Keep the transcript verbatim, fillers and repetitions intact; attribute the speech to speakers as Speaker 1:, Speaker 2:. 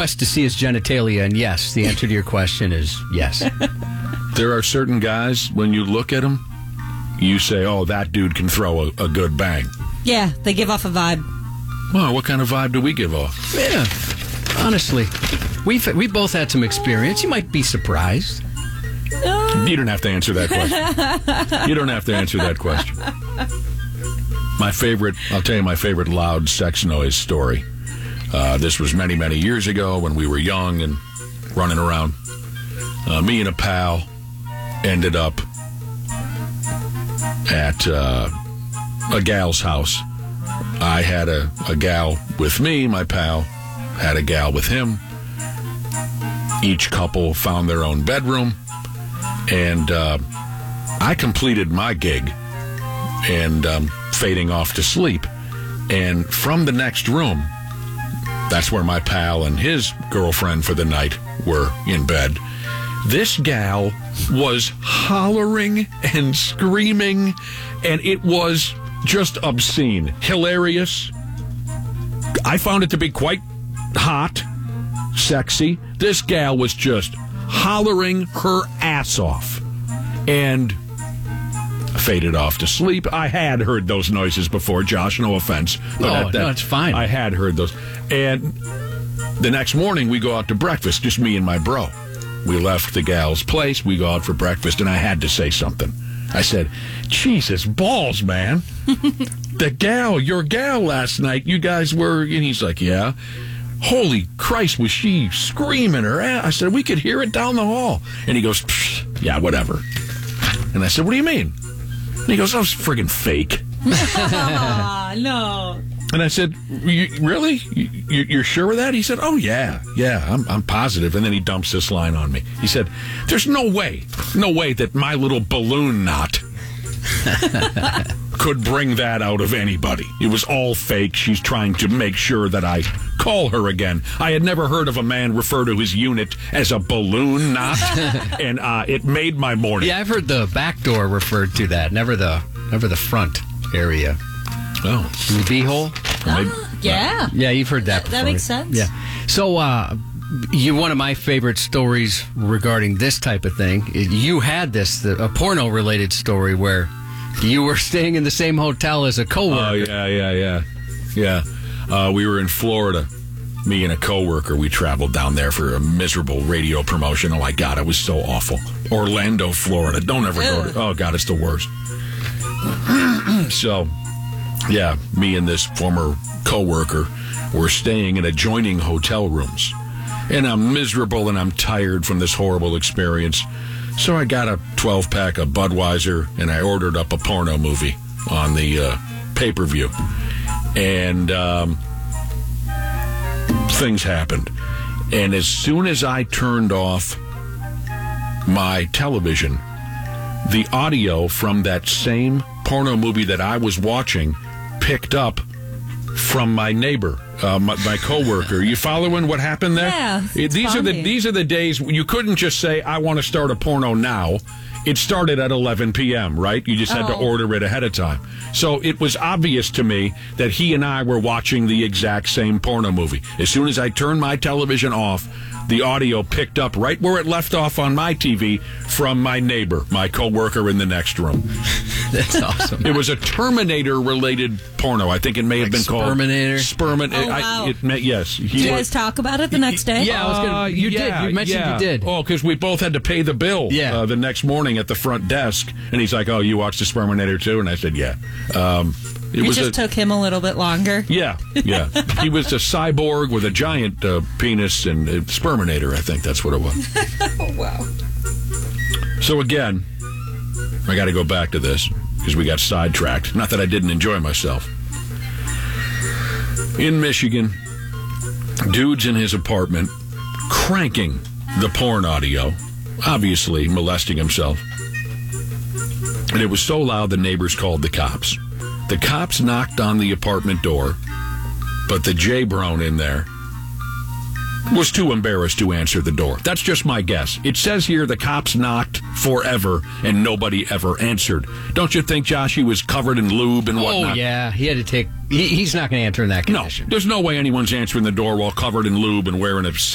Speaker 1: request to see his genitalia, and yes, the answer to your question is yes.
Speaker 2: There are certain guys, when you look at them, you say, oh, that dude can throw a, a good bang.
Speaker 3: Yeah, they give off a vibe.
Speaker 2: Well, what kind of vibe do we give off?
Speaker 1: Yeah, honestly, we've we both had some experience. You might be surprised.
Speaker 2: You don't have to answer that question. You don't have to answer that question. My favorite, I'll tell you my favorite loud sex noise story. Uh, this was many, many years ago when we were young and running around. Uh, me and a pal ended up at uh, a gal's house. I had a, a gal with me. My pal had a gal with him. Each couple found their own bedroom. And uh, I completed my gig and um, fading off to sleep. And from the next room, that's where my pal and his girlfriend for the night were in bed. This gal was hollering and screaming, and it was just obscene, hilarious. I found it to be quite hot, sexy. This gal was just hollering her ass off and faded off to sleep. I had heard those noises before, Josh, no offense. But
Speaker 1: Oh,
Speaker 2: at that,
Speaker 1: no, it's fine.
Speaker 2: I had heard those. And the next morning, we go out to breakfast, just me and my bro. We left the gal's place. We go out for breakfast, and I had to say something. I said, Jesus balls, man. The gal, your gal last night, you guys were... And he's like, yeah. Holy Christ, was she screaming her ass? I said, we could hear it down the hall. And he goes, Psh, yeah, whatever. And I said, what do you mean? And he goes, oh, it's friggin' fake.
Speaker 3: Aw, no.
Speaker 2: And I said, you, really? You, you're sure of that? He said, oh, yeah, yeah, I'm, I'm positive. And then he dumps this line on me. He said, there's no way, no way that my little balloon knot could bring that out of anybody. It was all fake. She's trying to make sure that I call her again. I had never heard of a man refer to his unit as a balloon knot, and uh, it made my morning.
Speaker 1: Yeah, I've heard the back door referred to that, never the never the front area.
Speaker 2: Oh.
Speaker 1: In the beehole?
Speaker 3: Ah, yeah.
Speaker 1: Yeah, you've heard that
Speaker 3: That,
Speaker 1: before.
Speaker 3: that makes sense.
Speaker 1: Yeah. So, uh, you one of my favorite stories regarding this type of thing, you had this, the, a porno-related story where you were staying in the same hotel as a coworker.
Speaker 2: Oh, yeah, yeah, yeah. Yeah. Uh, we were in Florida. Me and a coworker, we traveled down there for a miserable radio promotion. Oh, my God, it was so awful. Orlando, Florida. Don't ever go to... Oh, God, it's the worst. So, yeah, me and this former coworker were staying in adjoining hotel rooms. And I'm miserable and I'm tired from this horrible experience. So I got a twelve-pack of Budweiser and I ordered up a porno movie on the uh, pay-per-view. And um, things happened. And as soon as I turned off my television, the audio from that same porno movie that I was watching picked up from my neighbor, uh, my, my coworker. You following what happened there?
Speaker 3: Yeah, it's
Speaker 2: these are the
Speaker 3: funny.
Speaker 2: these are the days when you couldn't just say I want to start a porno now. It started at eleven p.m., right? You just had to
Speaker 3: Oh.
Speaker 2: order it ahead of time. So it was obvious to me that he and I were watching the exact same porno movie. As soon as I turned my television off, the audio picked up right where it left off on my T V from my neighbor, my coworker in the next room.
Speaker 1: That's awesome.
Speaker 2: It was a Terminator-related porno. I think it may have been called
Speaker 1: Sperminator?
Speaker 2: Spermin.
Speaker 3: Oh,
Speaker 2: I-
Speaker 3: wow.
Speaker 2: it may, yes. He
Speaker 3: Did you
Speaker 2: was-
Speaker 3: guys talk about it the next day?
Speaker 1: Yeah, I was gonna.
Speaker 2: Uh,
Speaker 1: You
Speaker 2: yeah,
Speaker 1: did. You mentioned
Speaker 2: yeah.
Speaker 1: you did.
Speaker 2: Oh, because we both had to pay the bill
Speaker 1: Yeah.
Speaker 2: uh, the next morning at the front desk. And he's like, oh, you watched the Sperminator too? And I said, yeah. Um, it
Speaker 3: It
Speaker 2: was
Speaker 3: just
Speaker 2: a,
Speaker 3: took him a little bit longer.
Speaker 2: Yeah, yeah. He was a cyborg with a giant uh, penis and uh, Sperminator, I think that's what it was.
Speaker 3: Oh, wow.
Speaker 2: So again, I got to go back to this because we got sidetracked. Not that I didn't enjoy myself. In Michigan, dude's in his apartment cranking the porn audio, obviously molesting himself. And it was so loud the neighbors called the cops. The cops knocked on the apartment door, but the J-Brone in there was too embarrassed to answer the door. That's just my guess. It says here the cops knocked forever and nobody ever answered. Don't you think, Josh, he was covered in lube and whatnot?
Speaker 1: Oh, yeah. He had to take... He, he's not going to answer in that
Speaker 2: No,
Speaker 1: condition.
Speaker 2: there's no way anyone's answering the door while covered in lube and wearing a